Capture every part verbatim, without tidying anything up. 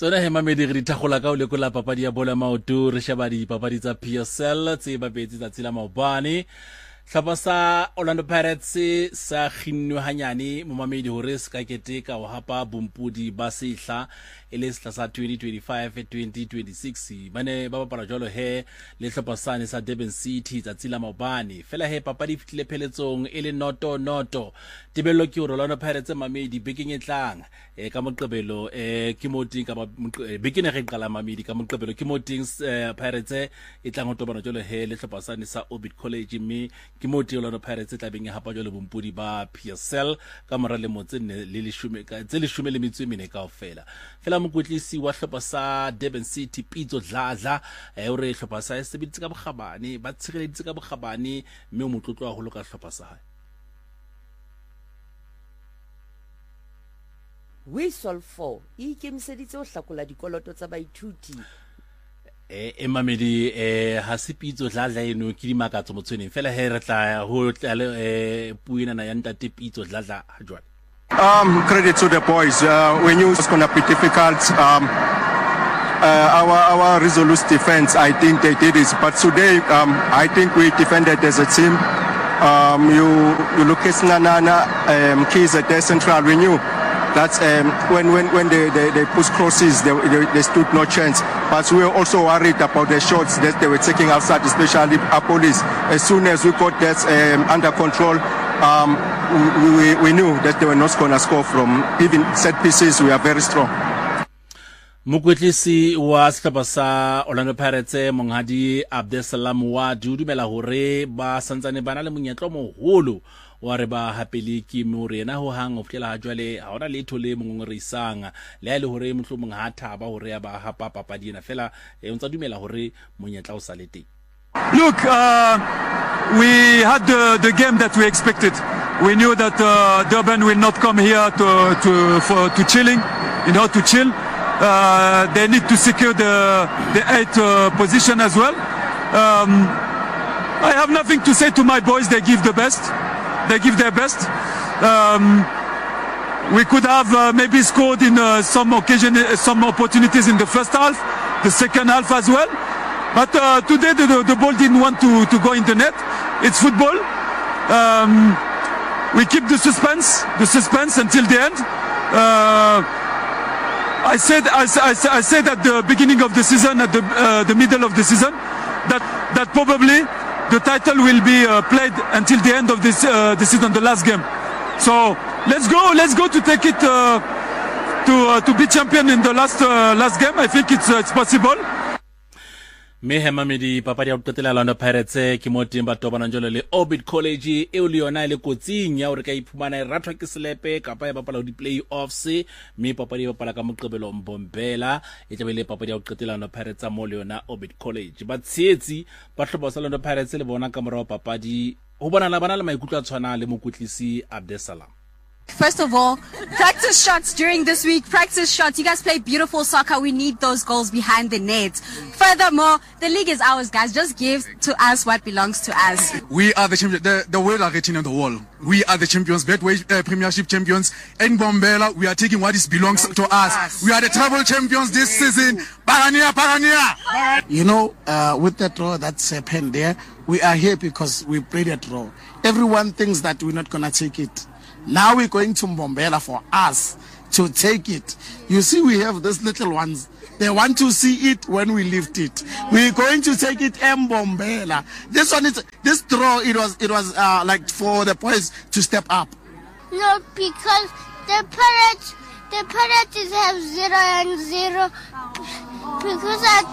Tsona he mamedi re dithagola ka o lekola papadi ya bola maoto re sheba di papadi tsa P S L tse ba betsi tsa tsela maobane. Hlapa sa Orlando Pirates sa kginnwe hanyane mo mamedi hore se ka keteka o hapa bompudi ba sehla ele sehla sa twenty twenty-five twenty twenty-six bane ba bapala jwalo he le hlapa sane sa Durban City tsa tsela maobane fela he papadi fitlile pheletsong ele noto noto tebello ke Orlando Pirates mamedi bekeng e tlang e ka moqebelo e ke moting ka bekeng re qala mamedi ka moqebelo ke moting Pirates e tlang ho tobana jwalo he le hlapa sane sa Orbit College mme ke moti Orlando Pirates tla beng hapa jwalo bompudi ba P S L ka mora le motse le leshome ka tse leshome le metso e mene kaofela fela mokotlisi wa hlopha sa Durban City Pitso Dladla e o re hlopha sa se bitse ka bogabane ba tshireleditse ka bogabane mme o motlotlo wa go loka hlopha sa hae Whistle four e ikemiseditse ho hlakola dikoloto tsa baithuti e e mamedi e ha se Pitso Dladla eno ke di makatso motsweneng fela he re tla ho tla e puina na ya ntate Pitso Dladla ha jwale. Um, credit to the boys. Uh, we knew it was going to be difficult. Um, uh, our our resolute defense, I think they did it. But today, um, I think we defended as a team. Um, you you look at Nanana, um, Keys at their central. We knew that um, when when when they they, they push crosses, they, they they stood no chance. But we were also worried about the shots that they were taking outside, especially our police. As soon as we got that um, under control. Um, we, we, we knew that they were not going to score from even set pieces. We are very strong. Mokwetlisi wa sehlopha sa Orlando Pirates Monghadi Abdesalam wa dumela hore ba santsane bana le monyetlo moholo wa re ba hapele ke morena ho hang o fela ha jwale ha ona letho le mongorisang le ile hore mohlomong ha thaba hore ba hapa papadi ena fela e ntsa dumela hore monyetla o sa le teng. Look, uh, we had the, the game that we expected. We knew that uh, Durban will not come here to to for to chilling, you know, to chill. Uh, they need to secure the the eighth uh, position as well. Um, I have nothing to say to my boys. They give the best. They give their best. Um, we could have uh, maybe scored in uh, some occasion, uh, some opportunities in the first half, the second half as well. But uh, today the, the ball didn't want to, to go in the net. It's football. Um, we keep the suspense, the suspense until the end. Uh, I said, I, I, I said at the beginning of the season, at the uh, the middle of the season, that that probably the title will be uh, played until the end of this uh, the season, the last game. So let's go, let's go to take it uh, to uh, to be champion in the last uh, last game. I think it's uh, it's possible. Me hemamedi papadi ya qetela Orlando Pirates ke moting ba tobana njolo le Orbit College e o le yona ile kotsing ya hore ka iphumana e rathwa ke selepe kapa ya bapala di play-offs me papadi ya bapala ka moqebelo Mbombela e tla be le papadi ya qetela Orlando Pirates mo le yona Orbit College ba tsietsi ba hloba sa Orlando Pirates le bona ka morao papadi ho bona la bana le maikutlo a tshwana le mokotlisi Abdesalam. First of all, practice shots during this week. Practice shots. You guys play beautiful soccer. We need those goals behind the net. Furthermore, the league is ours, guys. Just give to us what belongs to us. We are the champions. The, the world are written on the wall. We are the champions, Betway uh, Premiership champions. In Mbombela, we are taking what is belongs to us. We are the treble champions this season. Parania, Parania. You know, uh, with the draw that's happened there, we are here because we played a draw. Everyone thinks that we're not going to take it. Now we're going to Mbombela for us to take it. You see, we have these little ones. They want to see it when we lift it. We're going to take it in Mbombela. This one is this draw. It was it was uh, like for the boys to step up. No, because the Pirates the Pirates have zero and zero. Because I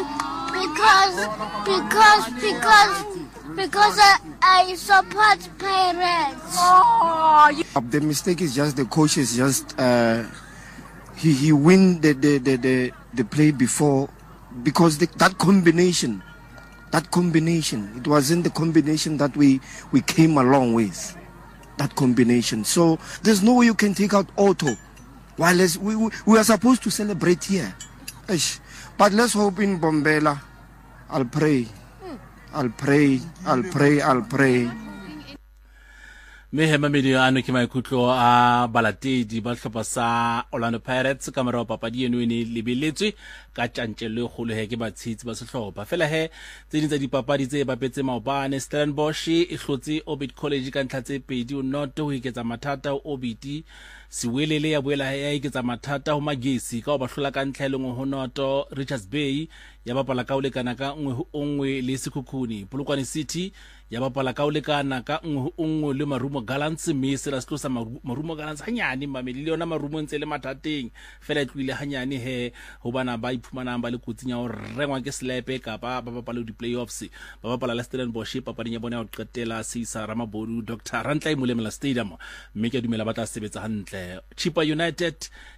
don't because because because. Because I, I support Pirates. Oh, you... The mistake is just the coach is just uh, he he win the the, the, the, the play before because the, that combination, that combination, it was in the combination that we, we came along with, that combination. So there's no way you can take out Otto. While we, we we are supposed to celebrate here, but let's hope in Mbombela. I'll pray. I'll pray, I'll pray, I'll pray. me he mamedi ano ke maikutlo a balatedi ba hlopha sa Orlando Pirates ka mara papadi eno e ne lebeletswe ka tjantjelo kholo he ke batshitsi ba sehlopha fela he tse ding tsa dipapadi tse bapetse maobane. Stellenbosch e hlotse Orbit College ka ntlha tse pedi o noto ho iketsa mathata o Orbit Siwelele ya boela ya iketsa mathata ho Magesi ka ba hlola ka ntlha le ho noto. Richards Bay ya bapala ka o lekana ka nngwe ho nngwe le Sekhukhuni. Polokwane City ya bapala ka o lekana ka nngwe ho nngwe le Marumo Gallants mme se la setlosa Marumo Gallants hanyane mamedi le yona Marumo ntse le mathateng fela e tlile hanyane he ho bana ba iphumanang ba le kotsinya ho rengwa ke slepe ka ba ba bapala di playoffs ba bapala la Stellenbosch papading ya bona ho qetela Sisa Ramabodu Doctor Rantlai Molemela Stadium mme ke dumela ba tla sebetsa hantle. Chippa United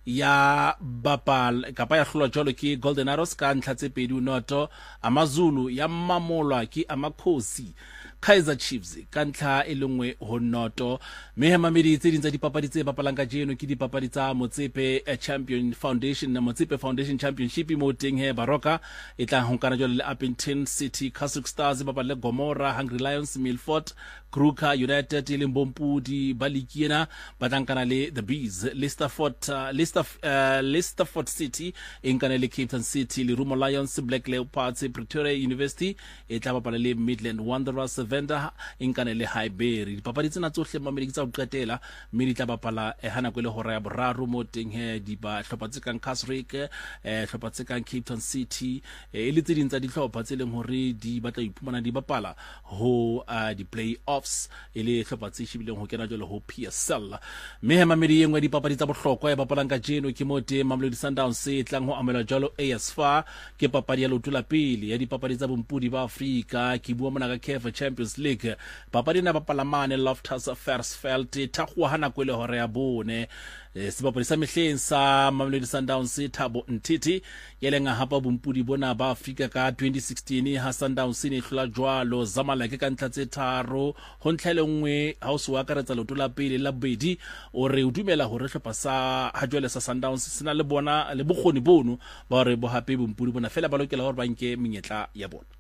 ya bapala ka ba ya hlolwa jolo ke Golden Arrows ka ntlha tse pedi o noto. AmaZulu ya mamolwa ke Amakhosi Kaizer Chiefs ka ntlha e lengwe ho noto. Me he mamedi tse ding tsa dipapadi tse bapalang ka jeno ke dipapadi tsa Motsepe Champion Foundation na Motsepe Foundation Championship mo teng he Baroka e tla honkana jole le Upington City Castle Stars bapala le Gomora Hungry Lions Milford Kruger United le Mbompudi Balikiena batankana le The Bees Listerford uh, Lister uh, Listerford City inkana le Cape Town City le Rumo Lions Black Leopards Pretoria University e tla bapala le Midland Wanderers Venda inkana le Highbury. Dipapadi tsena tsohle mamedi tsa ho qetela mme di tla bapala e hana kwele hora ya boraro mo teng he di ba hlopha tse kang Casrick eh hlopha tse kang Cape Town City e le tse ding tsa dihlopha tse leng hore di batla iphumana di bapala ho uh, di play-offs e le hlopha tse shibileng ho kena jole ho P S L. Mme he mamedi engwe dipapadi tsa bohlokwa e bapalang ka jeno ke mo teng Mamelodi Sundowns e tlang ho amela jalo A S F A ke papadi ya lotula pele ya dipapadi tsa bompudi ba Afrika ke bua mona ka C A F Champions League papadi na bapala mane Loftus Versfeld thakgwa hana kwele hore ya bone sebapadi sa mehleng sa Mamelodi Sundowns Thabo Ntiti yelenga hapa bompudi bona ba Afrika ka twenty sixteen ha Sundowns ne hlola jwalo Zamalek ka ntlha tse tharo ho ntlhele nngwe ha o se wa karetsa lotula pele la bedi o re o dumela hore hlopha sa ha jwale sa Sundowns sena le bona le bokgoni bono ba re bo hape bompudi bona fela ba lokela hore ba nke menyetla ya bona.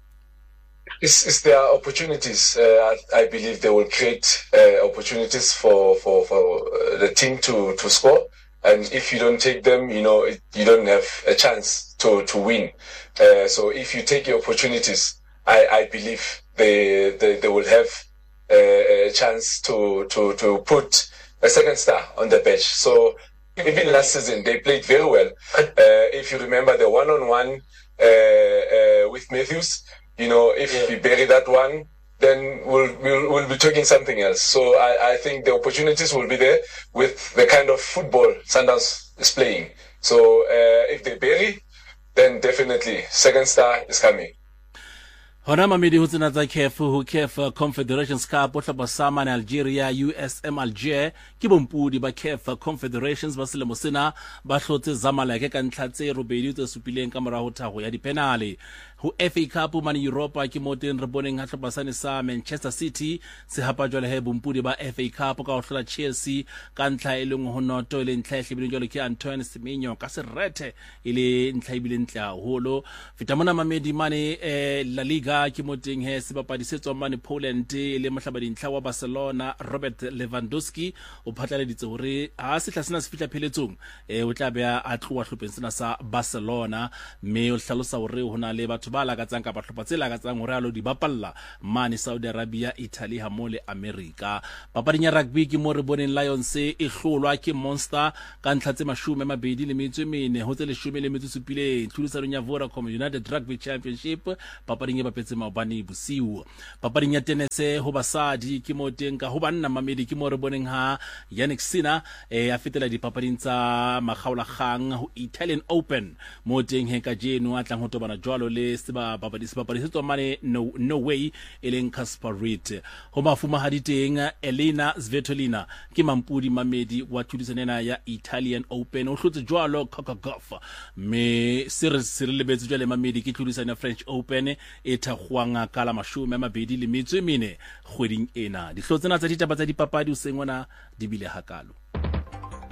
It's, it's their opportunities. Uh, I, I believe they will create uh, opportunities for, for, for uh, the team to, to score. And if you don't take them, you know, it, you don't have a chance to, to win. Uh, so if you take your opportunities, I, I believe they, they, they will have a, a chance to, to, to put a second star on the bench. So even last season, they played very well. Uh, if you remember the one-on-one uh, uh, with Matthews, you know, if yeah. we bury that one, then we'll, we'll we'll be talking something else. So I, I think the opportunities will be there with the kind of football Sundowns is playing. So uh, if they bury, then definitely second star is coming. Hona mamedi ho tsena tsa C A F ho C A F Confederations Cup o hlapa sama na Algeria U S M Alger ke bompudi ba C A F Confederations ba selemo sena ba hlotse Zamalek ka ntlha tse robedi tse supileng ka mora ho thago ya dipenale. Ho F A Cup mane Europa ke moteng re boneng ha hlopasane sa Manchester City se hapa jwale he bompudi ba F A Cup ka ho hlola Chelsea ka ntlha e leng ho noto le ntlha e hlebile jwale ke Antoine Semenyo ka serete ile ntlha e bile ntlha holo feta mona mamedi mane eh, La Liga ke moteng he sebapadi se tswa mane Poland le mohlabadi ntlha wa Barcelona Robert Lewandowski o phatlaleditse hore ha se tla sena se fitla pheletsong e o tla be a tlowa hlopeng sena sa Barcelona mme o hlalosa hore hona le batho ba lakatsang ka bahlopha tse lakatsang hore a lo di bapalla mane Saudi Arabia Italy ha mo le America. Papading ya rugby ke mo re boneng Lions e hlolwa ke Monster ka ntlha tse mashome mabedi le metso e mene ho tse leshome le metso supileng tlhodisanong ya Vodacom United Rugby Championship papading e bapetse maobane bosiu. Papading ya tennis ho basadi ke mo teng ka ho banna mamedi ke mo re boneng ha Yannick Sinner e a fetela dipapading tsa makgaolakgang ho Italian Open mo teng he ka jeno a tlang ho tobana jwalo le seba babadi seba babadi se tswa mane no no way eleng Casper Ruud ho mafumahadi teng Elena Svitolina ke mampudi mamedi wa thudisanena ya Italian Open o hlotse jwalo Kokogov me sire sire lebetse jwale mamedi ke tlhodisana French Open e thagwanga ka la mashome a mabedi le metso e mene kgweding ena. Dihlotsena tsa ditaba tsa dipapadi o sengwana di bile hakalo.